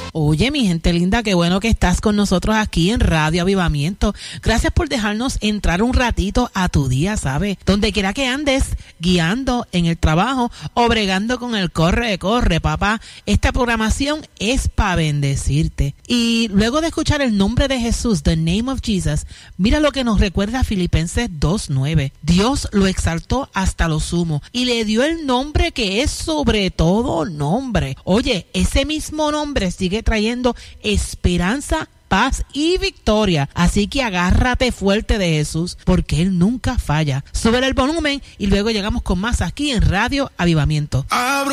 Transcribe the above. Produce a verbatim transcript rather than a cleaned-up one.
Oye, mi gente linda, qué bueno que estás con nosotros aquí en Radio Avivamiento. Gracias por dejarnos entrar un ratito a tu día, ¿sabes? Donde quiera que andes, guiando en el trabajo o bregando con el corre, corre, papá. Esta programación es para bendecirte. Y luego de escuchar el nombre de Jesús, the name of Jesus, mira lo que nos recuerda Filipenses dos nueve. Dios lo exaltó hasta lo sumo y le dio el nombre que es sobre todo nombre. Oye, ese mismo nombre sigue trayendo esperanza, paz y victoria. Así que agárrate fuerte de Jesús, porque Él nunca falla. Sube el volumen y luego llegamos con más aquí en Radio Avivamiento.